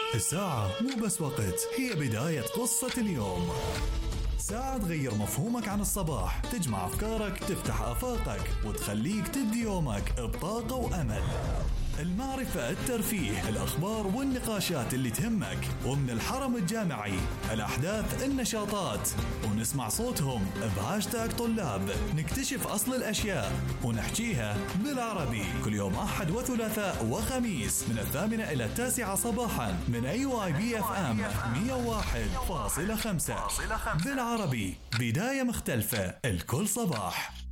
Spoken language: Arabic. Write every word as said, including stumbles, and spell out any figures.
الساعة مو بس وقت، هي بداية قصة اليوم. ساعة تغير مفهومك عن الصباح، تجمع أفكارك، تفتح آفاقك وتخليك تبدي يومك بطاقة وأمل. المعرفة، الترفيه، الأخبار والنقاشات اللي تهمك، ومن الحرم الجامعي الأحداث، النشاطات، ونسمع صوتهم بهاشتاج طلاب. نكتشف أصل الأشياء ونحكيها بالعربي كل يوم أحد وثلاثاء وخميس من الثامنة إلى التاسعة صباحا من أي واي بي اف ام مية وواحد فاصلة خمسة بالعربي. بداية مختلفة الكل صباح.